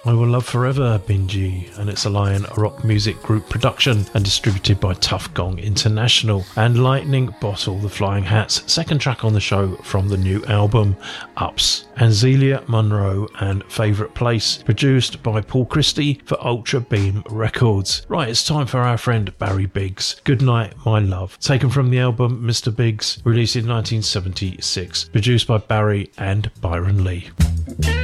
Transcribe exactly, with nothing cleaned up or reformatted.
I Will Love Forever, Benji, and it's a Lion Rock Music Group production and distributed by Tough Gong International. And Lightning Bottle, the Flying Hats, second track on the show from the new album, Ups. And Zelia Monroe and Favourite Place, produced by Paul Christie for Ultra Beam Records. Right, it's time for our friend Barry Biggs. Good Night, My Love, taken from the album Mister Biggs, released in nineteen seventy-six, produced by Barry and Byron Lee.